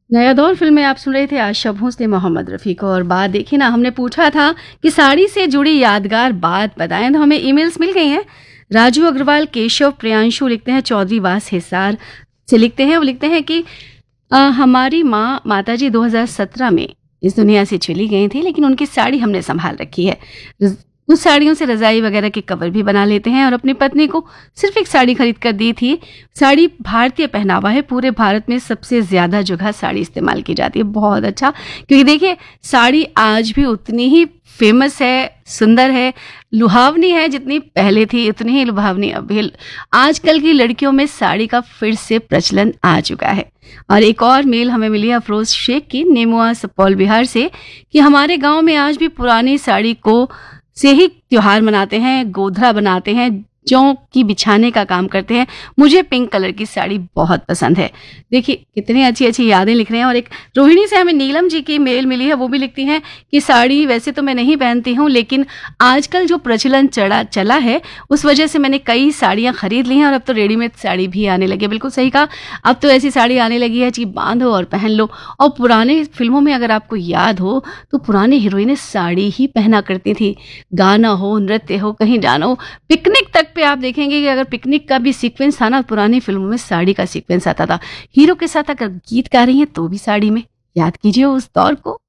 नया दौर फिल्म में आप सुन रहे थे आशा भोसले मोहम्मद रफ़ी को। और बात देखिए ना, हमने पूछा था कि साड़ी से जुड़ी यादगार बात बताएं, तो हमें ईमेल्स मिल गई हैं। राजू अग्रवाल, केशव प्रियांशु लिखते हैं, चौधरी वास हिसार से लिखते हैं। वो लिखते हैं कि हमारी माताजी 2017 में इस दुनिया से चली गई थी, लेकिन उनकी साड़ी हमने संभाल रखी है। उस साड़ियों से रजाई वगैरह के कवर भी बना लेते हैं और अपनी पत्नी को सिर्फ एक साड़ी खरीद कर दी थी। साड़ी भारतीय पहनावा है, पूरे भारत में सबसे ज्यादा जगह साड़ी इस्तेमाल की जाती है। बहुत अच्छा, क्योंकि देखिए साड़ी आज भी उतनी ही फेमस है, सुंदर है, लुभावनी है, जितनी पहले थी उतनी ही लुभावनी अब भी। आजकल की लड़कियों में साड़ी का फिर से प्रचलन आ चुका है। और एक और मेल हमें मिली अफरोज शेख की, नेमुआ सुपौल बिहार से, कि हमारे गांव में आज भी पुरानी साड़ी को से ही त्योहार मनाते हैं, गोधरा बनाते हैं, जौ की बिछाने का काम करते हैं। मुझे पिंक कलर की साड़ी बहुत पसंद है। देखिए कितनी अच्छी अच्छी यादें लिख रहे हैं। और एक रोहिणी से हमें नीलम जी की मेल मिली है, वो भी लिखती हैं कि साड़ी वैसे तो मैं नहीं पहनती हूँ, लेकिन आजकल जो प्रचलन चला है उस वजह से मैंने कई साड़ियाँ खरीद ली हैं और अब तो रेडीमेड साड़ी भी आने लगी है। बिल्कुल सही कहा, अब तो ऐसी साड़ी आने लगी है कि बांधो और पहन लो। और पुराने फिल्मों में अगर आपको याद हो तो पुरानी हीरोइनें साड़ी ही पहना करती थी। गाना हो, नृत्य हो, कहीं जाना हो, पिकनिक तक पे आप देखेंगे कि अगर पिकनिक का भी सीक्वेंस था ना, पुरानी फिल्मों में साड़ी का सीक्वेंस आता था। हीरो के साथ अगर गीत गा रही हैं तो भी साड़ी में। याद कीजिए उस दौर को।